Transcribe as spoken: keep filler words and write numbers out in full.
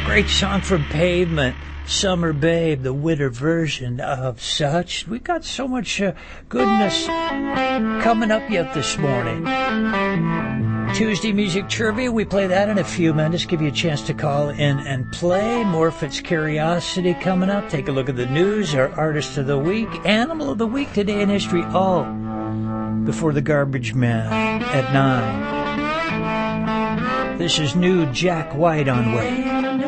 Great song from Pavement, Summer Babe, the winter version of Such. We got so much uh, goodness coming up yet this morning. Tuesday Music Trivia, we play that in a few minutes. Give you a chance to call in and play. More Fitz Curiosity coming up. Take a look at the news, our Artist of the Week, Animal of the Week, Today in History, all before the Garbage Man at nine. This is new Jack White on Way.